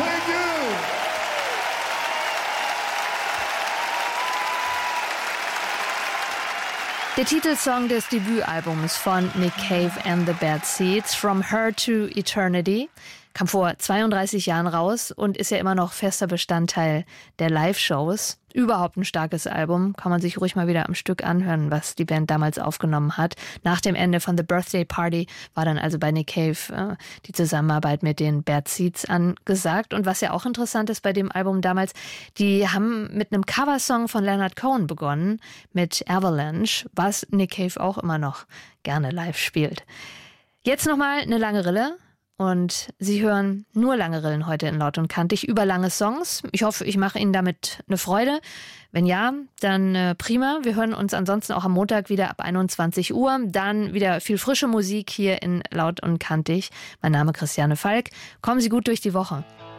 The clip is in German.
Thank you. Der Titelsong des Debütalbums von Nick Cave and the Bad Seeds, From Her to Eternity, kam vor 32 Jahren raus und ist ja immer noch fester Bestandteil der Live-Shows. Überhaupt ein starkes Album, kann man sich ruhig mal wieder am Stück anhören, was die Band damals aufgenommen hat. Nach dem Ende von The Birthday Party war dann also bei Nick Cave die Zusammenarbeit mit den Bad Seeds angesagt. Und was ja auch interessant ist bei dem Album damals, die haben mit einem Coversong von Leonard Cohen begonnen, mit Avalanche, was Nick Cave auch immer noch gerne live spielt. Jetzt nochmal eine lange Rille. Und Sie hören nur lange Rillen heute in Laut und Kantig über lange Songs. Ich hoffe, ich mache Ihnen damit eine Freude. Wenn ja, dann prima. Wir hören uns ansonsten auch am Montag wieder ab 21 Uhr. Dann wieder viel frische Musik hier in Laut und Kantig. Mein Name ist Christiane Falk. Kommen Sie gut durch die Woche.